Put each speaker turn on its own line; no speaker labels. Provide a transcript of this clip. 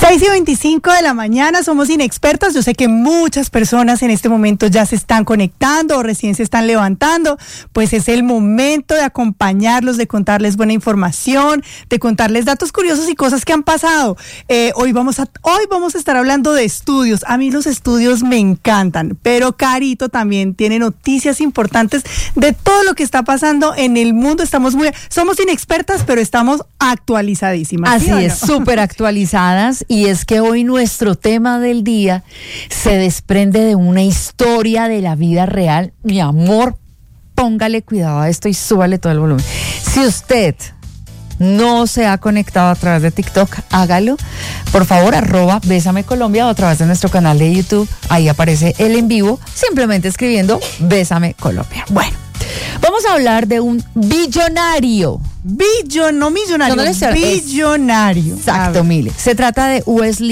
6:25 de la mañana, somos inexpertas. Yo sé que muchas personas en este momento ya se están conectando o recién se están levantando. Pues es el momento de acompañarlos, de contarles buena información, de contarles datos curiosos y cosas que han pasado. Hoy vamos a estar hablando de estudios. A mí los estudios me encantan, pero Carito también tiene noticias importantes de todo lo que está pasando en el mundo. Somos inexpertas, pero estamos actualizadísimas.
Así es, súper actualizadas. Y es que hoy nuestro tema del día se desprende de una historia de la vida real. Mi amor, póngale cuidado a esto y súbale todo el volumen. Si usted no se ha conectado a través de TikTok, hágalo. Por favor, @Bésame Colombia o a través de nuestro canal de YouTube. Ahí aparece el en vivo, simplemente escribiendo Bésame Colombia. Bueno, vamos a hablar de un billonario.
No millonario, billonario.
Exacto, mire. Se trata de Wesley